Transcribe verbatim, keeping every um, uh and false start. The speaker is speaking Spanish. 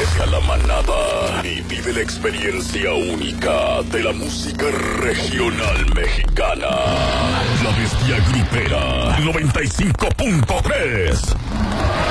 Deja la manada y vive la experiencia única de la música regional mexicana. La Bestia Grupera noventa y cinco punto tres.